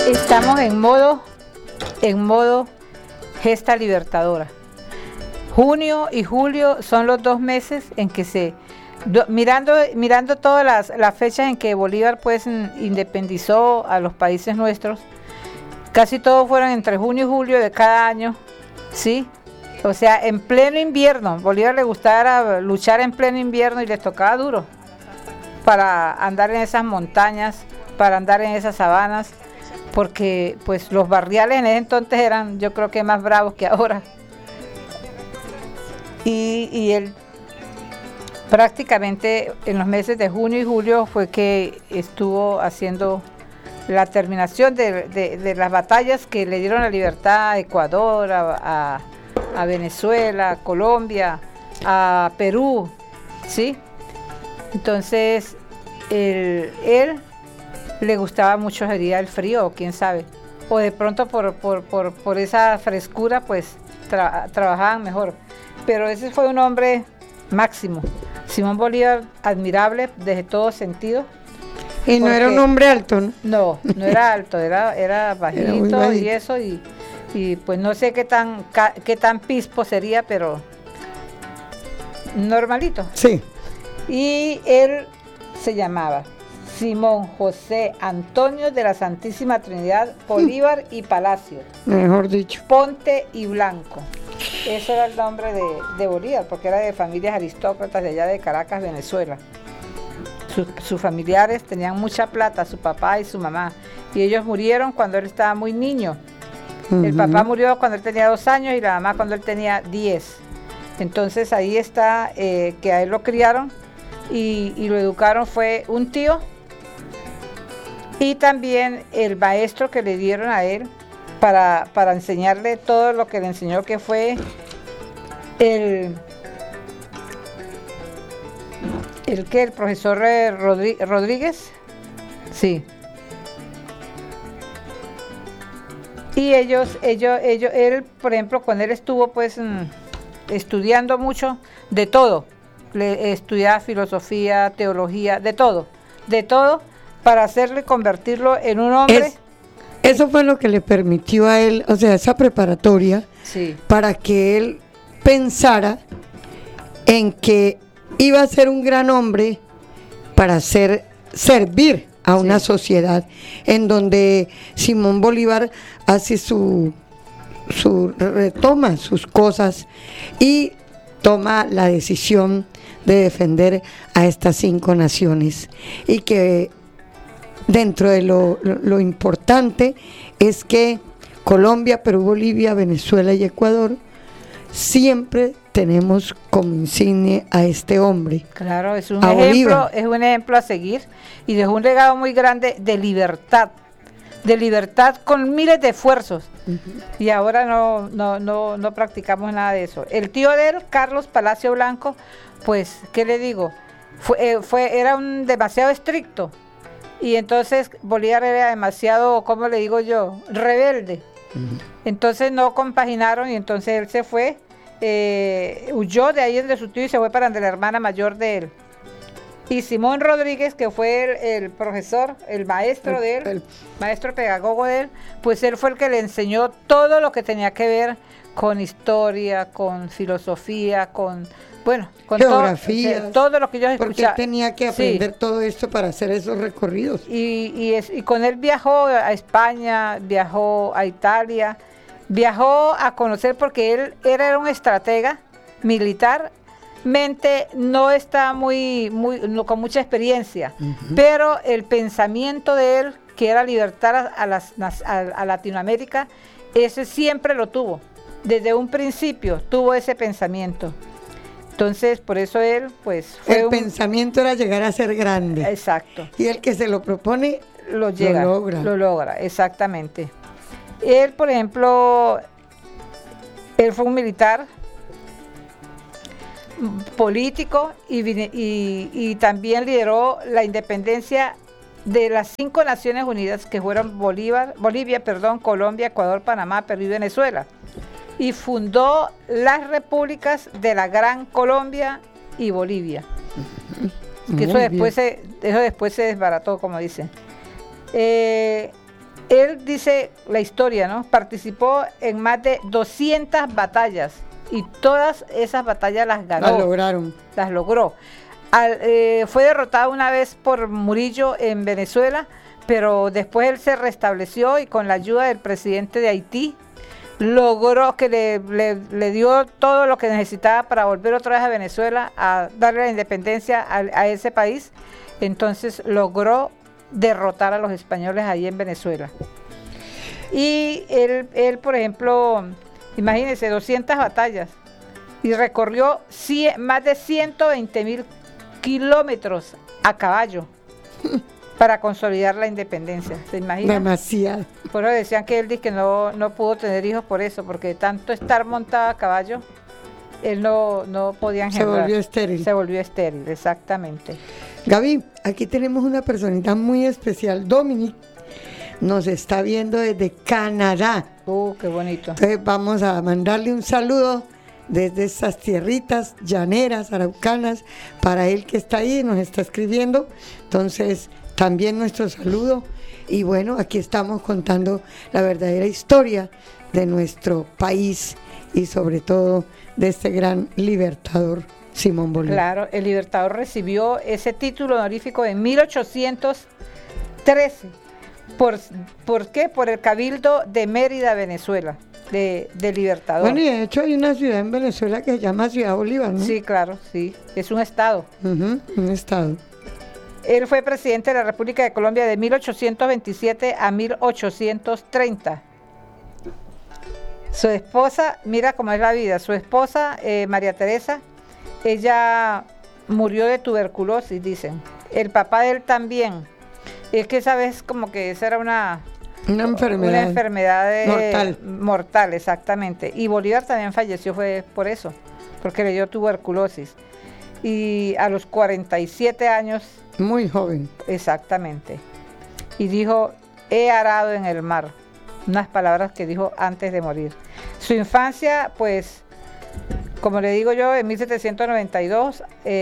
Estamos en modo gesta libertadora. Junio y julio son los 2 meses en que mirando todas las fechas en que Bolívar pues independizó a los países nuestros, casi todos fueron entre junio y julio de cada año, ¿sí? O sea, en pleno invierno. Bolívar le gustaba luchar en pleno invierno y les tocaba duro para andar en esas montañas, para andar en esas sabanas, porque pues los barriales en ese entonces eran, yo creo que más bravos que ahora. Y él prácticamente en los meses de junio y julio fue que estuvo haciendo la terminación de las batallas que le dieron la libertad a Ecuador, a Venezuela, a Colombia, a Perú, ¿sí? Entonces, él le gustaba mucho sería el frío, quién sabe, o de pronto por esa frescura, pues trabajaban mejor. Pero ese fue un hombre máximo, Simón Bolívar, admirable desde todo sentido. Y no era un hombre alto, ¿no? No era alto, era bajito, era y eso, y pues no sé qué tan pispo sería, pero normalito. Sí. Y él se llamaba Simón José Antonio de la Santísima Trinidad Bolívar y Palacio. Mejor dicho. Ponte y Blanco. Eso era el nombre de Bolívar, porque era de familias aristócratas de allá de Caracas, Venezuela. Sus familiares tenían mucha plata, su papá y su mamá, y ellos murieron cuando él estaba muy niño. El papá murió cuando él tenía 2 años y la mamá cuando él tenía 10. Entonces ahí está, que a él lo criaron y lo educaron fue un tío y también el maestro que le dieron a él para enseñarle todo lo que le enseñó, que fue el profesor Rodríguez, sí. Y él, por ejemplo, cuando él estuvo pues estudiando mucho de todo, le estudiaba filosofía, teología, de todo, para convertirlo en un hombre. Eso fue lo que le permitió a él, o sea, esa preparatoria, sí, para que él pensara en que iba a ser un gran hombre para servir a una sociedad en donde Simón Bolívar hace retoma sus cosas y toma la decisión de defender a estas 5 naciones, y que dentro de lo importante es que Colombia, Perú, Bolivia, Venezuela y Ecuador siempre tenemos como insignia a este hombre. Claro, es un ejemplo a seguir, y dejó un legado muy grande de libertad con miles de esfuerzos. Y ahora no practicamos nada de eso. El tío de él, Carlos Palacio Blanco, pues, ¿qué le digo? Era demasiado estricto, y entonces Bolívar era demasiado, ¿cómo le digo yo?, rebelde. Entonces no compaginaron, y entonces él se fue, huyó de ahí de su tío y se fue para donde la hermana mayor de él. Y Simón Rodríguez, que fue el profesor, el maestro de él, maestro pedagogo de él, pues él fue el que le enseñó todo lo que tenía que ver con historia, con filosofía, con geografía, todo lo que ellos escuchaban. Porque tenía que aprender todo esto para hacer esos recorridos. Y con él viajó a España, viajó a Italia, viajó a conocer, porque él era un estratega militar. No está con mucha experiencia, pero el pensamiento de él, que era libertar a Latinoamérica, ese siempre lo tuvo. Desde un principio tuvo ese pensamiento. Entonces, por eso él, pues, pensamiento era llegar a ser grande. Exacto. Y el que se lo propone, lo logra, exactamente. Él, por ejemplo, él fue un militar político y también lideró la independencia de las 5 Naciones Unidas, que fueron Bolivia, Colombia, Ecuador, Panamá, Perú y Venezuela, y fundó las repúblicas de la Gran Colombia y Bolivia, que eso después se desbarató, como dicen. Él dice la historia, ¿no? Participó en más de 200 batallas y todas esas batallas las ganó. Las lograron. Las logró. Fue derrotado una vez por Murillo en Venezuela, pero después él se restableció y con la ayuda del presidente de Haití logró que le dio todo lo que necesitaba para volver otra vez a Venezuela, a darle la independencia a ese país. Entonces logró derrotar a los españoles ahí en Venezuela. Y él por ejemplo, imagínense, 200 batallas y recorrió más de 120.000 kilómetros a caballo para consolidar la independencia. ¿Se imagina? Demasiado. Por eso decían que él dice que no pudo tener hijos por eso, porque de tanto estar montado a caballo, él no podía engendrar. Se volvió estéril. Se volvió estéril, exactamente. Gaby, aquí tenemos una personita muy especial. Dominic nos está viendo desde Canadá. Qué bonito. Entonces vamos a mandarle un saludo desde estas tierritas llaneras, araucanas, para él que está ahí, nos está escribiendo. Entonces, también nuestro saludo. Y bueno, aquí estamos contando la verdadera historia de nuestro país y sobre todo de este gran libertador, Simón Bolívar. Claro, el libertador recibió ese título honorífico en 1813. ¿Por qué? Por el Cabildo de Mérida, Venezuela, de libertador. Bueno, y de hecho hay una ciudad en Venezuela que se llama Ciudad Bolívar, ¿no? Sí, claro, sí. Es un estado. Un estado. Él fue presidente de la República de Colombia de 1827 a 1830. Su esposa, mira cómo es la vida, su esposa, María Teresa, ella murió de tuberculosis, dicen. El papá de él también. Es que esa vez como que esa era una enfermedad mortal, exactamente. Y Bolívar también falleció fue por eso, porque le dio tuberculosis. Y a los 47 años... Muy joven. Exactamente. Y dijo, he arado en el mar. Unas palabras que dijo antes de morir. Su infancia, pues, como le digo yo, en 1792,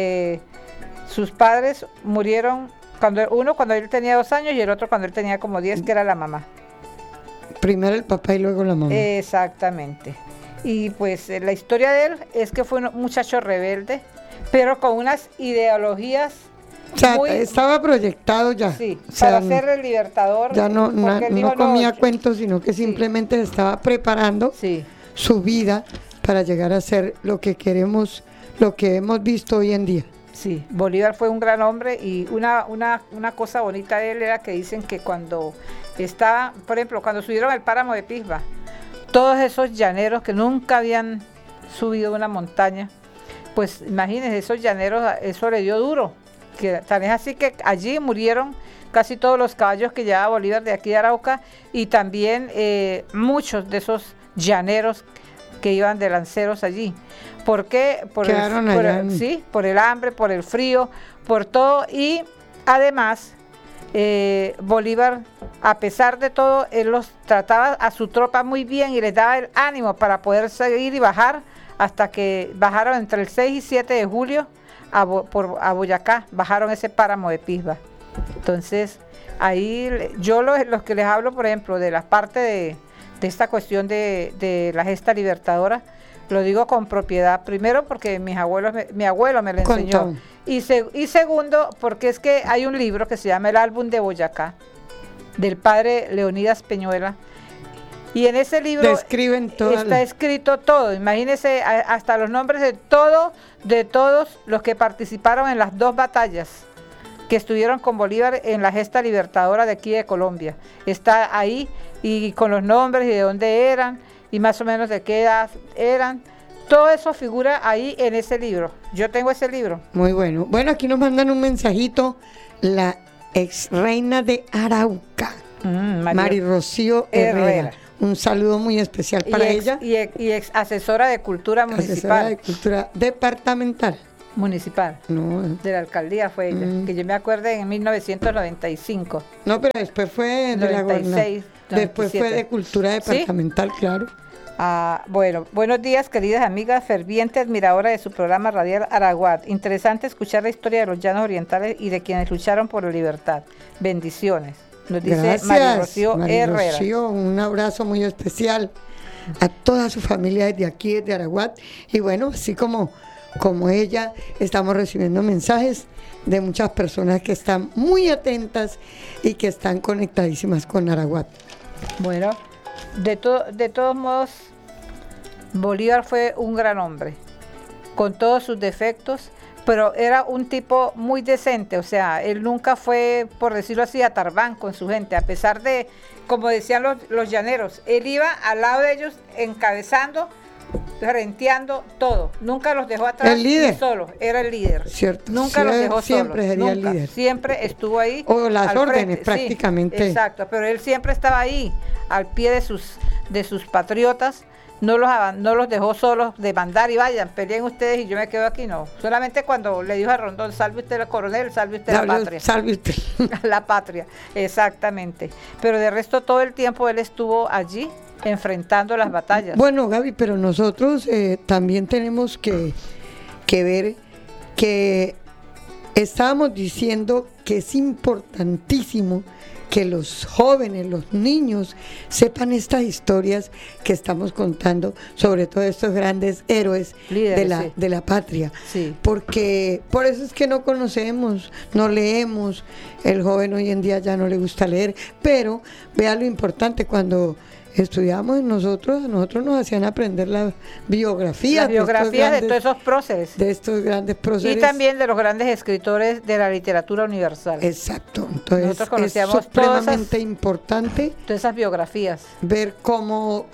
sus padres murieron, cuando él tenía 2 años y el otro cuando él tenía como 10, que era la mamá. Primero el papá y luego la mamá. Exactamente. Y pues la historia de él es que fue un muchacho rebelde, pero con unas ideologías... O sea, estaba proyectado ya. Sí, o sea, para ser el libertador. Ya no comía cuentos, sino que simplemente estaba preparando su vida para llegar a ser lo que queremos, lo que hemos visto hoy en día. Sí, Bolívar fue un gran hombre y una cosa bonita de él era que dicen que cuando estaba, por ejemplo, cuando subieron el páramo de Pisba, todos esos llaneros que nunca habían subido una montaña, pues imagínense, esos llaneros, eso le dio duro. Que tan es así que allí murieron casi todos los caballos que llevaba Bolívar de aquí de Arauca y también muchos de esos llaneros que iban de lanceros allí. ¿Por qué? Por el hambre, por el frío, por todo. Y además Bolívar, a pesar de todo, él los trataba a su tropa muy bien y les daba el ánimo para poder seguir y bajar hasta que bajaron entre el 6 y 7 de julio a Boyacá, bajaron ese páramo de Pisba. Entonces, ahí yo los que les hablo, por ejemplo, de la parte de esta cuestión de la gesta libertadora, lo digo con propiedad. Primero, porque mi abuelo me lo enseñó. Y segundo, porque es que hay un libro que se llama El Álbum de Boyacá, del padre Leonidas Peñuela. Y en ese libro está escrito todo, imagínense hasta los nombres de todos los que participaron en las 2 batallas que estuvieron con Bolívar en la gesta libertadora de aquí de Colombia. Está ahí y con los nombres y de dónde eran y más o menos de qué edad eran. Todo eso figura ahí en ese libro. Yo tengo ese libro. Muy bueno. Bueno, aquí nos mandan un mensajito, la ex reina de Arauca, Mari Rocío Herrera. Un saludo muy especial para ella. Y ex asesora de Cultura Municipal. Asesora de Cultura Departamental. Municipal. No. De la alcaldía fue ella. Que yo me acuerdo en 1995. No, pero después fue de 96. Después fue de Cultura Departamental, ¿sí? Claro. Bueno, buenos días, queridas amigas, ferviente admiradora de su programa radial Araguat. Interesante escuchar la historia de los llanos orientales y de quienes lucharon por la libertad. Bendiciones. nos dice Gracias, María Rocío María Herrera. Rocío, un abrazo muy especial a toda su familia desde aquí, desde Araguat. Y bueno, así como ella, estamos recibiendo mensajes de muchas personas que están muy atentas y que están conectadísimas con Araguat. Bueno, de todos modos, Bolívar fue un gran hombre, con todos sus defectos, pero era un tipo muy decente, o sea, él nunca fue, por decirlo así, atarbán con su gente, a pesar de, como decían los llaneros, él iba al lado de ellos encabezando, renteando todo, nunca los dejó atrás. El líder. Solo, era el líder. Cierto. Nunca los dejó siempre solos. Sería Nunca. el líder. Siempre estuvo ahí. O las al órdenes, frente. prácticamente. Sí, exacto, pero él siempre estaba ahí, al pie de sus patriotas. No los dejó solos de mandar y vayan, peleen ustedes y yo me quedo aquí, no. Solamente cuando le dijo a Rondón, salve usted al coronel, salve usted la patria. Salve usted. La patria, exactamente. Pero de resto todo el tiempo él estuvo allí enfrentando las batallas. Bueno, Gaby, pero nosotros también tenemos que ver que estábamos diciendo que es importantísimo que los jóvenes, los niños, sepan estas historias que estamos contando, sobre todo estos grandes héroes líderes, de la patria. Sí. Porque por eso es que no conocemos, no leemos. El joven hoy en día ya no le gusta leer, pero vea lo importante, cuando estudiamos nosotros nos hacían aprender las biografías de todos esos próceres. De estos grandes próceres. Y también de los grandes escritores de la literatura universal. Exacto. Entonces nosotros conocíamos es supremamente importante todas esas biografías. Ver cómo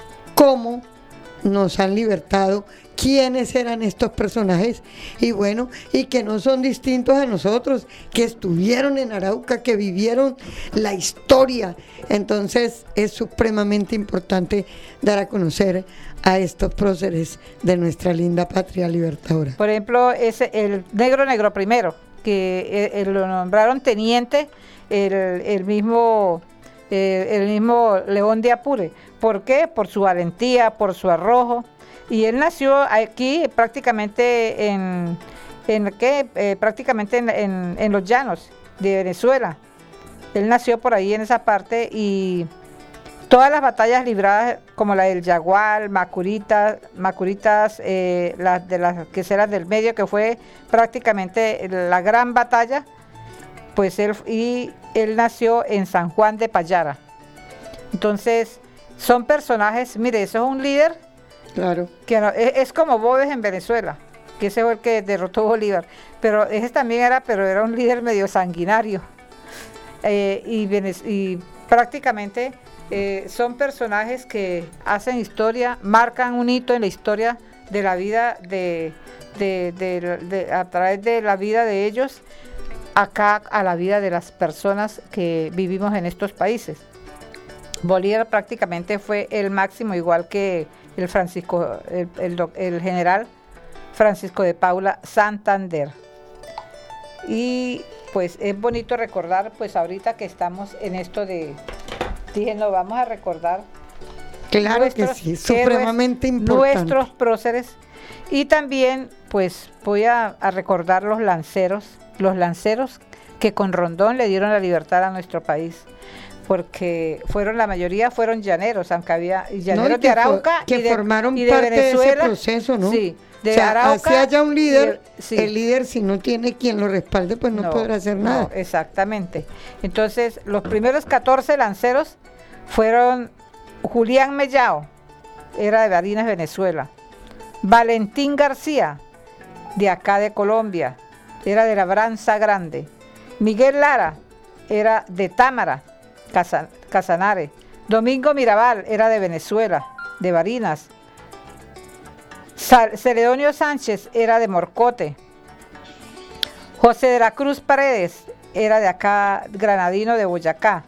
nos han libertado, quiénes eran estos personajes, y bueno, y que no son distintos a nosotros, que estuvieron en Arauca, que vivieron la historia. Entonces es supremamente importante dar a conocer a estos próceres de nuestra linda patria libertadora. Por ejemplo, el negro primero, que lo nombraron teniente el mismo León de Apure. ¿Por qué? Por su valentía, por su arrojo. Y él nació aquí prácticamente en los llanos de Venezuela. Él nació por ahí en esa parte, y todas las batallas libradas, como la del Yagual, Macuritas, las de las queseras del medio, que fue prácticamente la gran batalla, pues él nació en San Juan de Payara. Entonces, son personajes, mire, eso es un líder. Claro. Que no, es como Boves en Venezuela, que ese fue el que derrotó a Bolívar, pero ese también era un líder medio sanguinario, y prácticamente son personajes que hacen historia, marcan un hito en la historia de la vida a través de la vida de ellos acá a la vida de las personas que vivimos en estos países. Bolívar prácticamente fue el máximo, igual que el general Francisco de Paula Santander. Y pues es bonito recordar, pues ahorita que estamos en esto dije, no, vamos a recordar. Claro que sí, supremamente importante. Nuestros próceres. Y también, pues, voy a recordar los lanceros que con Rondón le dieron la libertad a nuestro país, porque la mayoría fueron llaneros, aunque había llaneros de Arauca que formaron parte Venezuela, de ese proceso, ¿no? Sí, de Arauca. Así haya un líder, sí. El líder, si no tiene quien lo respalde, pues no podrá hacer nada. No, exactamente. Entonces, los primeros 14 lanceros fueron Julián Mellao, era de Barinas, Venezuela. Valentín García, de acá de Colombia, era de Labranza Grande. Miguel Lara, era de Támara, Casanare. Domingo Mirabal, era de Venezuela, de Barinas. Celedonio Sánchez, era de Morcote. José de la Cruz Paredes, era de acá, granadino de Boyacá.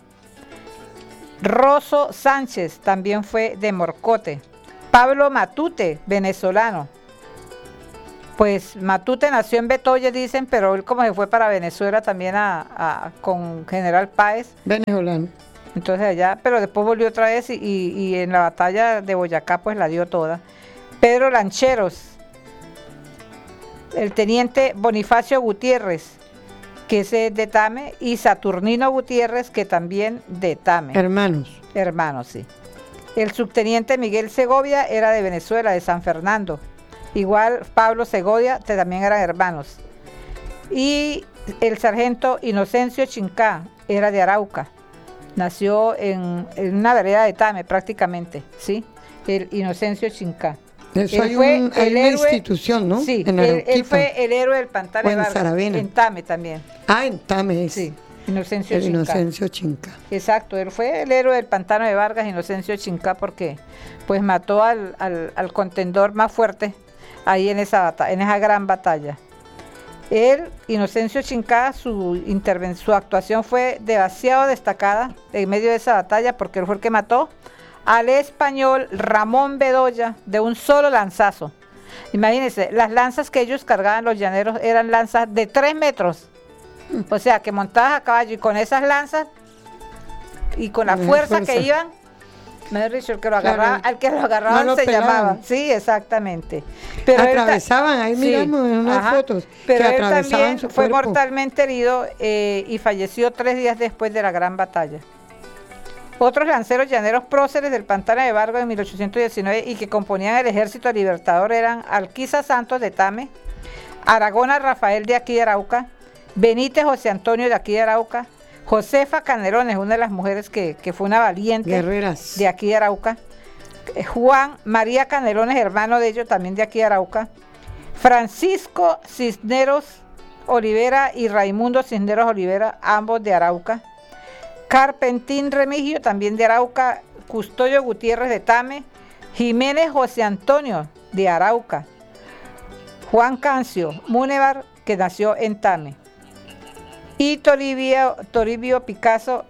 Rosso Sánchez, también fue de Morcote. Pablo Matute, venezolano. Pues Matute nació en Betoye, dicen, pero él como se fue para Venezuela también con General Páez. Venezolano. Entonces allá, pero después volvió otra vez y en la batalla de Boyacá pues la dio toda. Pedro Lancheros, el teniente Bonifacio Gutiérrez, que ese es de Tame, y Saturnino Gutiérrez, que también de Tame. Hermanos. Hermanos, sí. El subteniente Miguel Segovia era de Venezuela, de San Fernando. Igual Pablo Segovia, que también eran hermanos. Y el sargento Inocencio Chincá era de Arauca. Nació en una vereda de Tame prácticamente, ¿sí? El Inocencio Chincá. Eso hay una institución, ¿no? Sí, él fue el héroe del Pantano de Vargas. Saravena. En Tame también. Ah, en Tame es. Sí, Inocencio el Chincá. Inocencio Chincá. Exacto, él fue el héroe del Pantano de Vargas, Inocencio Chincá, porque pues mató al contendor más fuerte ahí en esa gran batalla. Él, Inocencio Chincá, su actuación fue demasiado destacada en medio de esa batalla, porque él fue el que mató al español Ramón Bedoya de un solo lanzazo. Imagínense, las lanzas que ellos cargaban los llaneros eran lanzas de 3 metros. O sea, que montadas a caballo y con esas lanzas y con la fuerza que iban, mejor dicho, el que lo agarraba, al que lo agarraban no se llamaba. Sí, exactamente. Pero atravesaban, ahí miramos en unas fotos, pero que él también su fue cuerpo. mortalmente herido y falleció 3 días después de la gran batalla. Otros lanceros llaneros próceres del Pantano de Vargas en 1819 y que componían el Ejército Libertador eran Alquiza Santos de Tame, Aragona Rafael de aquí de Arauca, Benítez José Antonio de aquí de Arauca, Josefa Canelones, una de las mujeres que fue una valiente guerreras de aquí de Arauca, Juan María Canelones, hermano de ellos, también de aquí de Arauca, Francisco Cisneros Olivera y Raimundo Cisneros Olivera, ambos de Arauca, Carpentín Remigio, también de Arauca, Custodio Gutiérrez de Tame, Jiménez José Antonio de Arauca, Juan Cancio Múnevar, que nació en Tame, y Toribio Picasso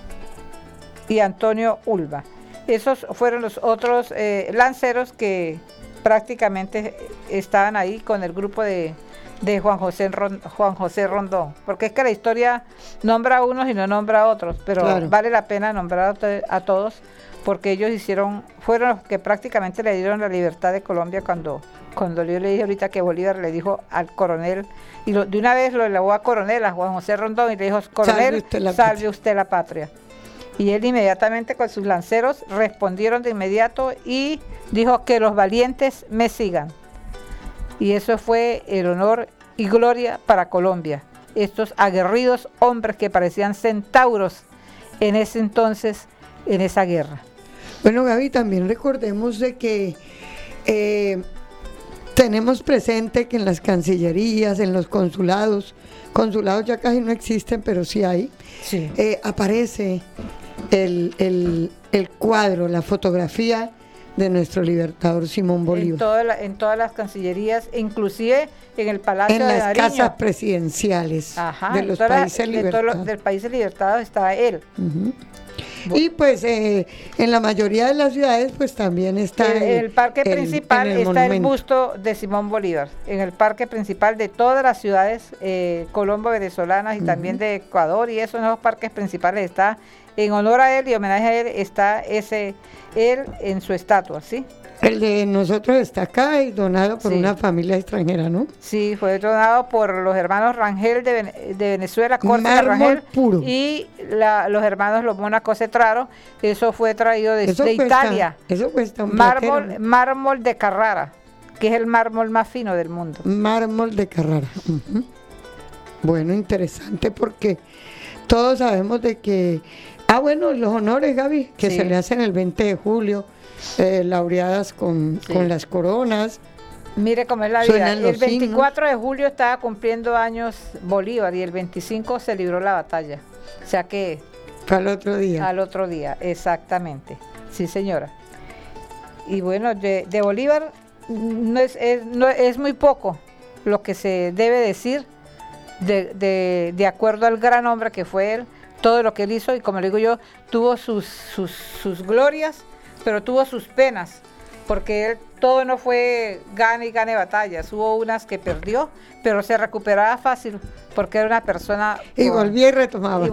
y Antonio Ulva. Esos fueron los otros lanceros que prácticamente estaban ahí con el grupo de Juan José Rondón, porque es que la historia nombra a unos y no nombra a otros, pero claro, vale la pena nombrar a todos, porque ellos fueron los que prácticamente le dieron la libertad de Colombia cuando yo le dije ahorita que Bolívar le dijo al coronel, y de una vez lo elevó a coronel, a Juan José Rondón, y le dijo: coronel, salve usted la patria. Y él inmediatamente con sus lanceros respondieron de inmediato y dijo: que los valientes me sigan. Y eso fue el honor y gloria para Colombia. Estos aguerridos hombres que parecían centauros en ese entonces, en esa guerra. Bueno, Gaby, también recordemos de que tenemos presente que en las cancillerías, en los consulados ya casi no existen, pero sí hay, sí. Aparece el cuadro, la fotografía de nuestro libertador Simón Bolívar. En todas las cancillerías, inclusive en el Palacio de Nariño. En las casas presidenciales de los países libertados. Del país libertado estaba él. Uh-huh. Y pues en la mayoría de las ciudades pues también está el parque principal, está monumento. El busto de Simón Bolívar, en el parque principal de todas las ciudades colombo venezolanas y también de Ecuador, y esos los parques principales está en honor a él y homenaje a él, está él en su estatua, ¿sí? El de nosotros está acá y donado por una familia extranjera, ¿no? Sí, fue donado por los hermanos Rangel de Venezuela, Corte de Rangel, puro. Y los hermanos Los Mónacos Cetraro. Eso fue traído de Italia. Eso cuesta un mármol de Carrara, que es el mármol más fino del mundo. Mármol de Carrara. Uh-huh. Bueno, interesante, porque todos sabemos de que... bueno, los honores, Gaby, que se le hacen el 20 de julio, laureadas con las coronas. Mire cómo es la vida. El 24 de julio estaba cumpliendo años Bolívar y el 25 se libró la batalla. O sea que... Al otro día. Al otro día, exactamente. Sí, señora. Y bueno, de Bolívar es muy poco lo que se debe decir de acuerdo al gran hombre que fue él, todo lo que él hizo, y como le digo yo, tuvo sus glorias, pero tuvo sus penas, porque él todo no fue gane y gane batallas, hubo unas que perdió, pero se recuperaba fácil, porque era una persona... Y volvía y retomaba.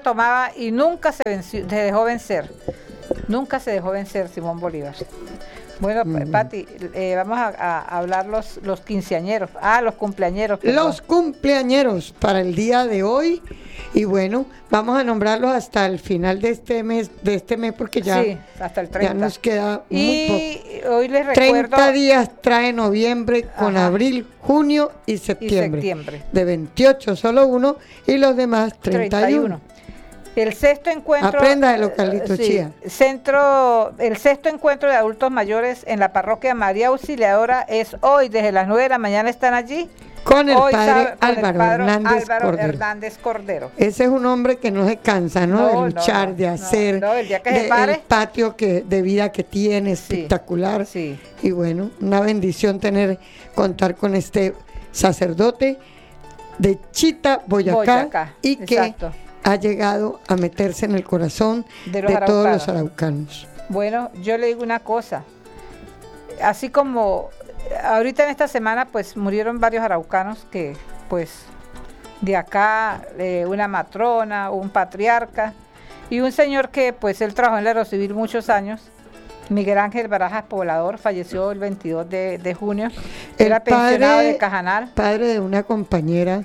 Y nunca se dejó vencer. Nunca se dejó vencer Simón Bolívar. Bueno, Pati, vamos a hablar los quinceañeros. Los cumpleañeros. Los cumpleañeros para el día de hoy. Y bueno, vamos a nombrarlos hasta el final de este mes, porque ya, sí, hasta el 30. Ya nos queda muy poco. Hoy les recuerdo... 30 días trae noviembre con abril, junio y septiembre. De 28 solo uno y los demás 31. El sexto encuentro... Aprenda de localito, Chía. El sexto encuentro de adultos mayores en la parroquia María Auxiliadora es hoy, desde las 9 de la mañana están allí. Con el padre Álvaro Hernández Cordero. Ese es un hombre que no se cansa, ¿no? De luchar, de hacer, el día que se pare, el patio de vida que tiene, espectacular. Sí. Y bueno, una bendición contar con este sacerdote de Chita, Boyacá. Y que ha llegado a meterse en el corazón de todos los araucanos. Bueno, yo le digo una cosa, así como ahorita en esta semana pues murieron varios araucanos que pues de acá, una matrona, un patriarca y un señor que pues él trabajó en el Aerocivil muchos años, Miguel Ángel Barajas Poblador, falleció el 22 de junio, era pensionado de Cajanal. Padre de una compañera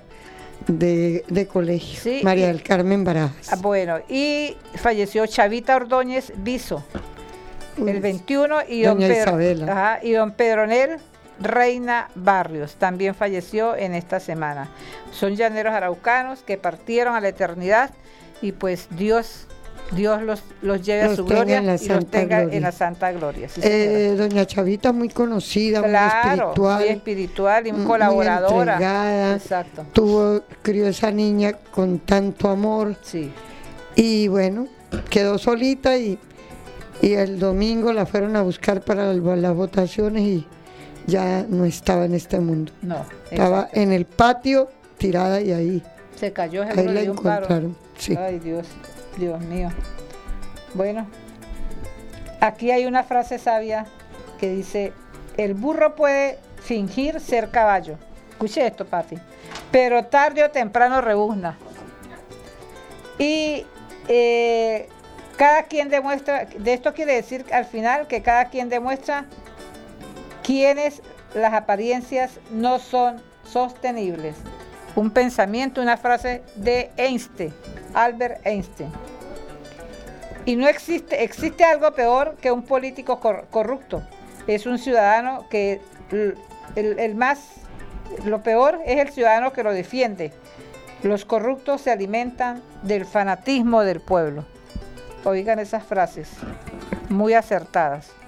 de colegio, sí, María del Carmen Barajas. Bueno, y falleció Chavita Ordóñez Viso, el 21, y don Pedronel Reina Barrios también falleció en esta semana. Son llaneros araucanos que partieron a la eternidad y pues Dios los lleve a su gloria y los tenga en la santa gloria. Sí, doña Chavita muy conocida, muy espiritual y muy colaboradora. Muy entregada. Exacto. Crió esa niña con tanto amor. Sí. Y bueno, quedó solita y el domingo la fueron a buscar para las votaciones y ya no estaba en este mundo. No. Estaba en el patio tirada y ahí. Se cayó, ahí la encontraron. Sí. Ay, Dios mío. Bueno, aquí hay una frase sabia que dice: el burro puede fingir ser caballo. Escuche esto, Pati. Pero tarde o temprano rebuzna. Y cada quien demuestra, de esto quiere decir al final que cada quien demuestra quiénes las apariencias no son sostenibles. Un pensamiento, una frase de Einstein, Albert Einstein. Y no existe algo peor que un político corrupto. Es un ciudadano que lo peor es el ciudadano que lo defiende. Los corruptos se alimentan del fanatismo del pueblo. Oigan esas frases, muy acertadas.